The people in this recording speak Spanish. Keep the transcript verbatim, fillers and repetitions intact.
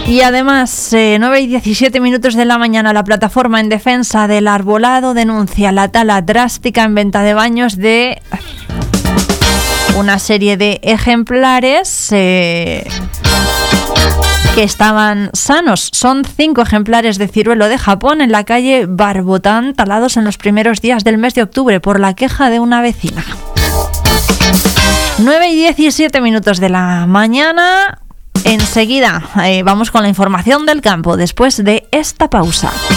Y además, eh, nueve y diecisiete minutos de la mañana, la plataforma en defensa del arbolado denuncia la tala drástica en venta de baños de una serie de ejemplares eh, que estaban sanos. Son cinco ejemplares de ciruelo de Japón en la calle Barbotán, talados en los primeros días del mes de octubre por la queja de una vecina. nueve y diecisiete minutos de la mañana. Enseguida eh, vamos con la información del campo después de esta pausa.